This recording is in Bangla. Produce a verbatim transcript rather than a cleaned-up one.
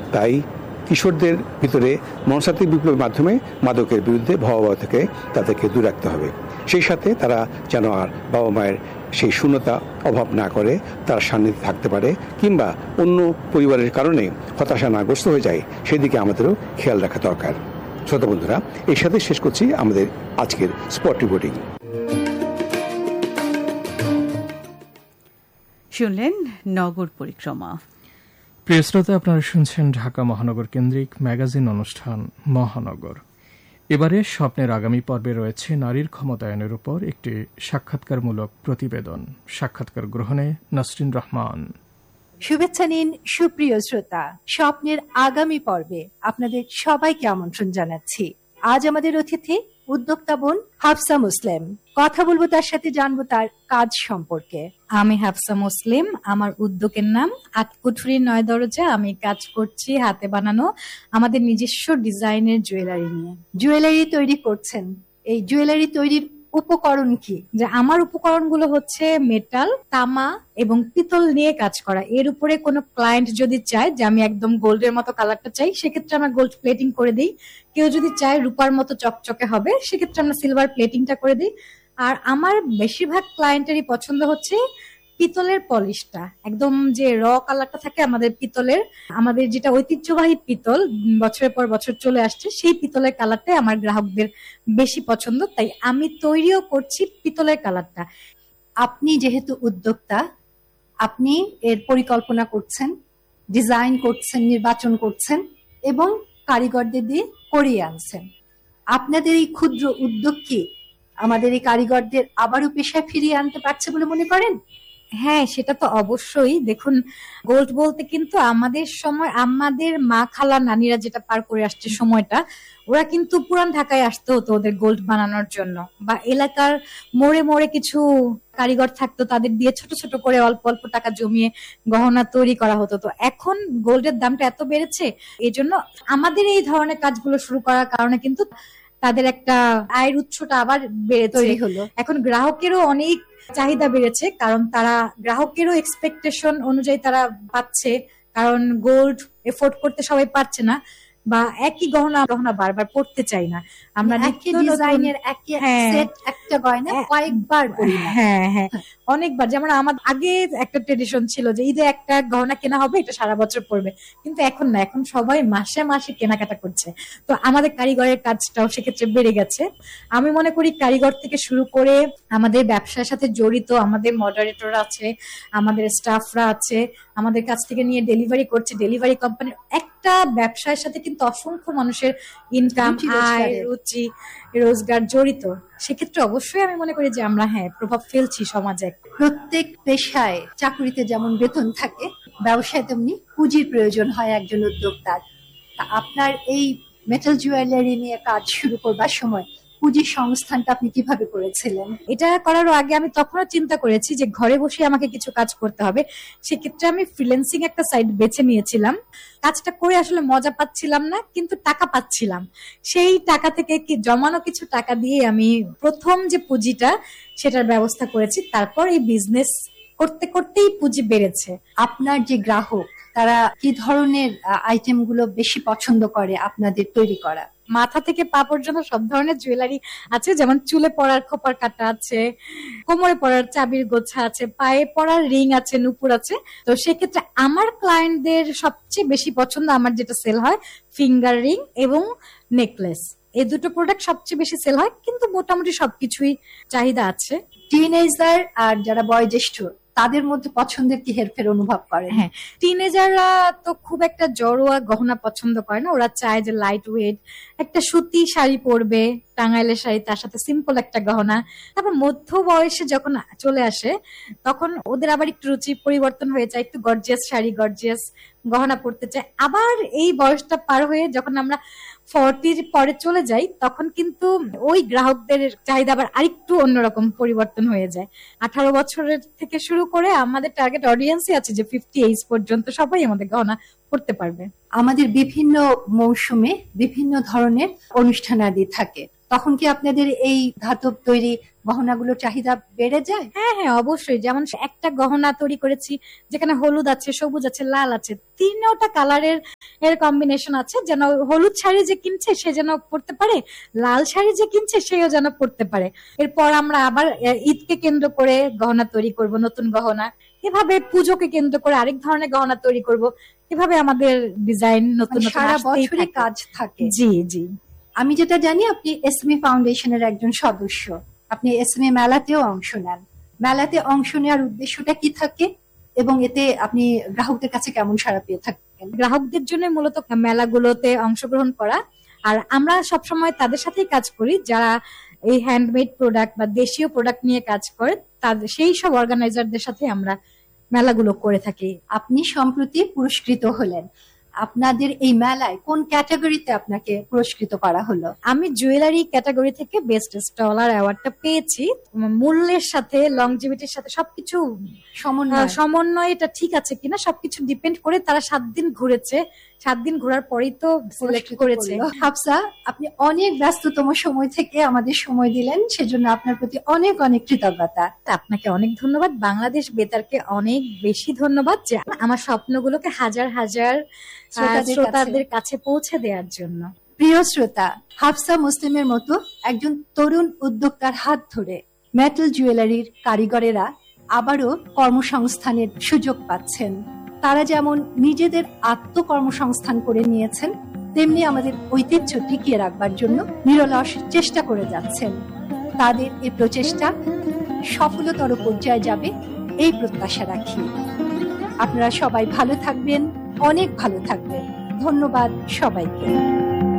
তাই কিশোরদের ভিতরে মনস্তাত্ত্বিক বিপ্লবের মাধ্যমে মাদকের বিরুদ্ধে ভয়াবহ থেকে তাদেরকে দূরে রাখতে হবে। সেই সাথে তারা যেন আর বাবা মায়ের সেই শূন্যতা অভাব না করে, তার সান্নিধ্যে থাকতে পারে, কিংবা অন্য পরিবারের কারণে হতাশা না গ্রস্ত হয়ে যায়, সেদিকে আমাদেরও খেয়াল রাখা দরকার। শ্রোতা বন্ধুরা, এর সাথে শেষ করছি আমাদের আজকের স্পট রিপোর্টিং। শুনলেন নগর পরিক্রমা। প্রিয় শ্রোতা, আপনারা শুনছেন ঢাকা মহানগর কেন্দ্রিক ম্যাগাজিন অনুষ্ঠান মহানগর। এবারে স্বপ্নের আগামী পর্বে রয়েছে নারীর ক্ষমতায়নের উপর একটি সাক্ষাৎকারমূলক প্রতিবেদন। সাক্ষাৎকার গ্রহণে নাসরিন রহমান। শুভেচ্ছা নিন সুপ্রিয় শ্রোতা, স্বপ্নের আগামী পর্বে আপনাদের সবাইকে আমন্ত্রণ জানাচ্ছি। আজ আমাদের অতিথি উদ্যোক্তা বোন হাফসা মুসলিম। কথা বলবো তার সাথে, জানবো তার কাজ সম্পর্কে। আমি হাফসা মুসলিম, আমার উদ্যোগের নাম আটকুঠরি নয় দরজা। আমি কাজ করছি হাতে বানানো আমাদের নিজস্ব ডিজাইনের জুয়েলারি নিয়ে। জুয়েলারি তৈরি করছেন, এই জুয়েলারি তৈরির উপকরণ কি? যে আমার উপকরণগুলো হচ্ছে মেটাল, তামা এবং পিতল নিয়ে কাজ করা। এর উপরে কোনো ক্লায়েন্ট যদি চায় যে আমি একদম গোল্ডের মতো কালারটা চাই, সেক্ষেত্রে আমরা গোল্ড প্লেটিং করে দিই। কেউ যদি চায় রূপার মতো চকচকে হবে, সেক্ষেত্রে আমরা সিলভার প্লেটিংটা করে দিই। আর আমার বেশিরভাগ ক্লায়েন্টেরই পছন্দ হচ্ছে পিতলের পলিশটা, একদম যে র কালারটা থাকে আমাদের পিতলের, আমাদের যেটা ঐতিহ্যবাহী পিতল বছরের পর বছর চলে আসছে, সেই পিতলের কালারটাই আমার গ্রাহকদের বেশি পছন্দ, তাই আমি তৈরিও করছি পিতলের কালারটা। আপনি যেহেতু উদ্যোক্তা, আপনি এর পরিকল্পনা করছেন, ডিজাইন করছেন, নির্বাচন করছেন এবং কারিগরদের দিয়ে করিয়ে আনছেন। আপনাদের এই ক্ষুদ্র উদ্যোগ কি আমাদের এই কারিগরদের আবারও পেশায় ফিরিয়ে আনতে পারছে বলে মনে করেন? হ্যাঁ, সেটা তো অবশ্যই। দেখুন, গোল্ড বলতে কিন্তু আমাদের সময় আমাদের মা খালা নানিরা যেটা পার করে আসছে সময়টা, ওরা কিন্তু পুরান ঢাকায় আসতে হতো ওদের গোল্ড বানানোর জন্য, বা এলাকার মোড়ে মোড়ে কিছু কারিগর থাকতো, তাদের দিয়ে ছোট ছোট করে অল্প অল্প টাকা জমিয়ে গহনা তৈরি করা হতো। তো এখন গোল্ডের দামটা এত বেড়েছে, এই জন্য আমাদের এই ধরনের কাজগুলো শুরু করার কারণে কিন্তু তাদের একটা আয়ের উৎসটা আবার বেড়ে তৈরি হলো। এখন গ্রাহকেরও অনেক চাহিদা বেড়েছে, কারণ তারা গ্রাহকেরও এক্সপেকটেশন অনুযায়ী তারা পাচ্ছে, কারণ গোল্ড এফোর্ড করতে সবাই পারছে না, বা একই গহনা গহনা বারবার পড়তে চাই না আমরা। একই ডিজাইনের একই সেট একটা গয়না কয়েকবার করি না। হ্যাঁ হ্যাঁ অনেকবার। যেমন আমার আগে একটা ট্রেডিশন ছিল যে ঈদে একটা গহনা কেনা হবে, এটা সারা বছর পড়বে, কিন্তু এখন না, এখন সবাই মাসে মাসে কেনাকাটা করছে। তো আমাদের কারিগরের কাজটাও সেক্ষেত্রে বেড়ে গেছে। আমি মনে করি কারিগর থেকে শুরু করে আমাদের ব্যবসার সাথে জড়িত আমাদের মডারেটর আছে, আমাদের স্টাফরা আছে, আমাদের কাছ থেকে নিয়ে ডেলিভারি করছে ডেলিভারি কোম্পানির, একটা ব্যবসার সাথে কিন্তু অসংখ্য মানুষের ইনকাম, আয়, রুচি, রোজগার জড়িত। সেক্ষেত্রে অবশ্যই আমি মনে করি যে আমরা হ্যাঁ প্রভাব ফেলছি সমাজে। প্রত্যেক পেশায়, চাকরিতে যেমন বেতন থাকে, ব্যবসায় তেমনি পুঁজির প্রয়োজন হয় একজন উদ্যোক্তার। তা আপনার এই মেটাল জুয়েলারি নিয়ে কাজ শুরু করবার সময় পুঁজির সংস্থানটা আপনি কিভাবে করেছিলেন? এটা করার আগে আমি তখনও চিন্তা করেছি যে ঘরে বসে আমাকে কিছু কাজ করতে হবে। সেক্ষেত্রে আমি ফ্রিল্যান্সিং একটা সাইট বেছে নিয়েছিলাম। কাজটা করে আসলে মজা পাচ্ছিলাম না, কিন্তু টাকা পাচ্ছিলাম। সেই টাকা থেকে কি জমানো কিছু টাকা দিয়ে আমি প্রথম যে পুঁজিটা সেটার ব্যবস্থা করেছি। তারপর এই বিজনেস করতে করতেই পুঁজি বেড়েছে। আপনার যে গ্রাহক, তারা কি ধরনের আইটেম গুলো বেশি পছন্দ করে আপনাদের তৈরি করা? মাথা থেকে পা পর্যন্ত সব ধরনের জুয়েলারি আছে, যেমন চুলে পরার খোপার কাটা আছে, কোমরে পরার চাবির গোছা আছে, পায়ে পরার রিং আছে, নুপুর আছে। তো সেক্ষেত্রে আমার ক্লায়েন্টদের সবচেয়ে বেশি পছন্দ, আমার যেটা সেল হয়, ফিঙ্গার রিং এবং নেকলেস। এই দুটো প্রোডাক্ট সবচেয়ে বেশি সেল হয়, কিন্তু মোটামুটি সবকিছুই চাহিদা আছে। টিনেজার আর যারা বয়োজ্যেষ্ঠ, তাদের মধ্যে পছন্দের কি হেরফের অনুভব করে? হ্যাঁ, টিনেজাররা তো খুব একটা জড়োয়া গহনা পছন্দ করে না। ওরা চায় যে লাইট ওয়েট একটা সুতি শাড়ি পরবে, টাঙ্গাইলের শাড়ি, তার সাথে সিম্পল একটা গহনা। তারপর মধ্য বয়সে যখন চলে আসে, তখন ওদের আবার একটু রুচি পরিবর্তন হয়ে যায়, একটু গর্জিয়াস শাড়ি, গর্জিয়াস গহনা পরতে চায়। আবার এই বয়সটা পার হয়ে যখন আমরা ফর্টির পরে চলে যাই, তখন কিন্তু ওই গ্রাহকদের চাহিদা আবার আরেকটু অন্যরকম পরিবর্তন হয়ে যায়। আঠারো বছরের থেকে শুরু করে আমাদের টার্গেট অডিয়েন্সই আছে যে ফিফটি এইজ পর্যন্ত সবাই আমাদের গহনা করতে পারবে। আমাদের বিভিন্ন মৌসুমে বিভিন্ন ধরনের অনুষ্ঠানাদি থাকে, তখন কি আপনাদের এই ধাতব তৈরি গহনাগুলোর চাহিদা বেড়ে যায়? হ্যাঁ হ্যাঁ অবশ্যই। যেমন একটা গহনা তৈরি করেছি যেখানে হলুদ আছে, সবুজ আছে, লাল আছে, তিনটা কালারের এর কম্বিনেশন আছে, যেন হলুদ শাড়ি যে কিনছে সে যেন পরতে পারে, লাল শাড়ি যে কিনছে সেও যেন পরতে পারে। এরপর আমরা আবার ঈদকে কেন্দ্র করে গহনা তৈরি করব, নতুন গহনা। এভাবে পুজোকে কেন্দ্র করে আরেক ধরনের গহনা তৈরি করব। এভাবে আমাদের ডিজাইন নতুন নতুন সারা আসতেই বছরই থাকে। কাজ থাকে। জি জি। আমি যেটা জানি আপনি এসএমই ফাউন্ডেশনের একজন সদস্য, আপনি এসএমই মেলাতেও অংশ নেন। মেলাতে অংশ নেওয়ার উদ্দেশ্যটা কি থাকে এবং এতে আপনি গ্রাহকদের কাছে কেমন সাড়া পেয়ে থাকেন? গ্রাহকদের জন্য মূলত মেলাগুলোতে অংশগ্রহণ করা, আর আমরা সবসময় তাদের সাথেই কাজ করি যারা এই হ্যান্ডমেড প্রোডাক্ট বা দেশীয় প্রোডাক্ট নিয়ে কাজ করে, তাদের সেই সব অর্গানাইজারদের সাথে আমরা মেলাগুলো করে থাকি। আপনি সম্প্রতি পুরস্কৃত হলেন, আপনাদের এই মেলায় কোন ক্যাটাগরিতে আপনাকে পুরস্কৃত করা হলো? আমি জুয়েলারি ক্যাটাগরি থেকে বেস্ট স্টলার অ্যাওয়ার্ডটা পেয়েছি। মূল্যের সাথে লংজিভিটির সাথে সবকিছু সমন্বয় সমন্বয় এটা ঠিক আছে কিনা সবকিছু ডিপেন্ড করে তারা সাত দিন ঘুরেছে, সাত দিন ঘোরার পরেই তো সিলেক্ট করেছে। হাফসা, আপনি অনেক ব্যস্ততম সময় থেকে আমাদের সময় দিলেন, সেজন্য আপনার প্রতি অনেক অনেক কৃতজ্ঞতা। আপনাকে অনেক ধন্যবাদ। বাংলাদেশ বেতারকে অনেক বেশি ধন্যবাদ যে আমার স্বপ্নগুলোকে হাজার হাজার শ্রোতাদের কাছে পৌঁছে দেওয়ার জন্য। প্রিয় শ্রোতা, হাফসা মুসলিমের মতো একজন তরুণ উদ্যোক্তার হাত ধরে মেটাল জুয়েলারির কারিগরেরা আবারও কর্মসংস্থানের সুযোগ পাচ্ছেন। তারা যেমন নিজেদের আত্মকর্মসংস্থান করে নিয়েছেন, তেমনি আমাদের ঐতিহ্য টিকিয়ে রাখবার জন্য নিরলস চেষ্টা করে যাচ্ছেন। তাদের এই প্রচেষ্টা সফলতর পর্যায়ে যাবে এই প্রত্যাশা রাখি। আপনারা সবাই ভালো থাকবেন, অনেক ভালো থাকবেন। ধন্যবাদ সবাইকে।